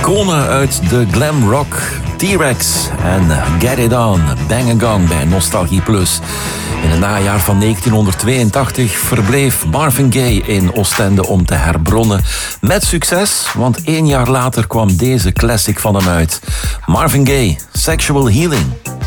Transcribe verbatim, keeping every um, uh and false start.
Iconen uit de glam rock, T-Rex en Get It On, Bang and Gong bij Nostalgie Plus. In het najaar van negentienhonderdtweeëntachtig verbleef Marvin Gaye in Oostende om te herbronnen. Met succes, want één jaar later kwam deze classic van hem uit. Marvin Gaye, Sexual Healing.